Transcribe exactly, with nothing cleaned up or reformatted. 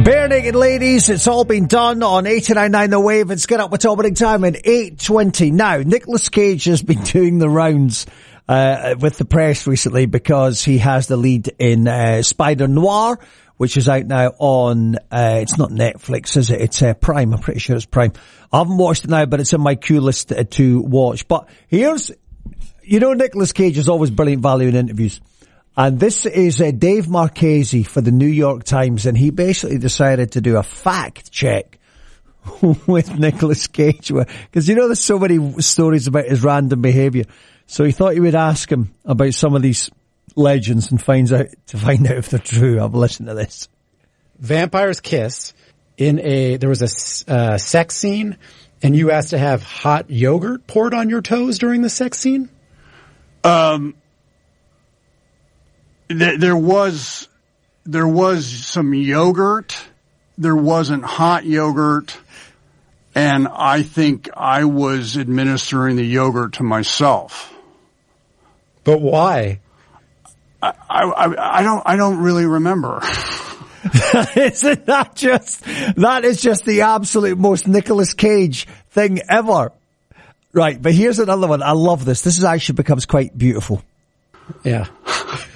Bare Naked Ladies, it's all been done on eighty-nine point nine The Wave. It's Get Up with Opening Time at eight twenty. Now, Nicolas Cage has been doing the rounds uh, with the press recently because he has the lead in uh, Spider Noir, which is out now on, uh, it's not Netflix, is it? It's uh, Prime. I'm pretty sure it's Prime. I haven't watched it now, but it's in my queue list to, to watch. But here's, you know, Nicolas Cage is always brilliant value in interviews. And this is uh, Dave Marchese for the New York Times, and he basically decided to do a fact check with Nicolas Cage, because you know there's so many stories about his random behaviour. So he thought he would ask him about some of these legends and finds out to find out if they're true. Have a listen to this. Vampires kiss in a there was a uh, sex scene, and you asked to have hot yogurt poured on your toes during the sex scene. Um. There was, there was some yogurt. There wasn't hot yogurt. And I think I was administering the yogurt to myself. But why? I, I, I don't, I don't really remember. Isn't that just, that is just the absolute most Nicolas Cage thing ever. Right. But here's another one. I love this. This is actually becomes quite beautiful. Yeah.